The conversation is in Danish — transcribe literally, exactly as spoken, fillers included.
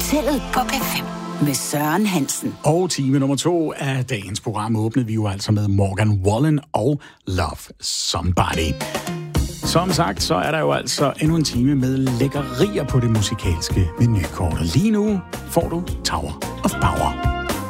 Kartellet på F M med Søren Hansen. Og time nummer to af dagens program åbnede vi jo altså med Morgan Wallen og Love Somebody. Som sagt, så er der jo altså endnu en time med lækkerier på det musikalske menukort. Lige nu får du Tower of Power.